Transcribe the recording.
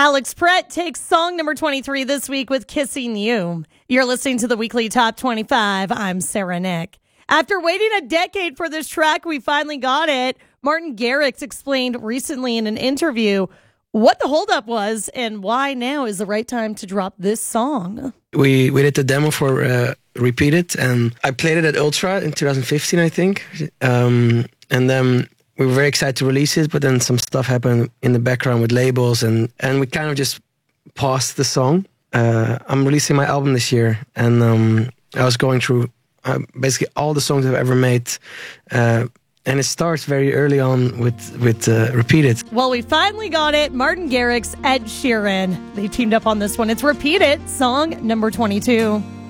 Alex Brett takes song number 23 this week with Kissing You. You're listening to the weekly Top 25. I'm Sarah Nick. After waiting a decade for this track, we finally got it. Martin Garrix explained recently in an interview what the holdup was and why now is the right time to drop this song. We did the demo for Repeat It, and I played it at Ultra in 2015, I think. And then we were very excited to release it, but then some stuff happened in the background with labels, and we kind of just paused the song. I'm releasing my album this year, and I was going through basically all the songs I've ever made, and it starts very early on with Repeat It. Well, we finally got it. Martin Garrix, Ed Sheeran. They teamed up on this one. It's Repeat It, song number 22.